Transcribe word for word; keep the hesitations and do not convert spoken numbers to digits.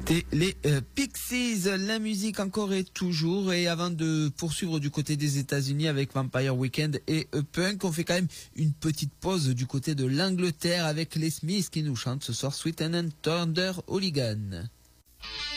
C'était les euh, Pixies, la musique encore et toujours. Et avant de poursuivre du côté des États-Unis avec Vampire Weekend et euh, Punk, on fait quand même une petite pause du côté de l'Angleterre avec les Smiths qui nous chantent ce soir Sweet and Thunder Hooligan.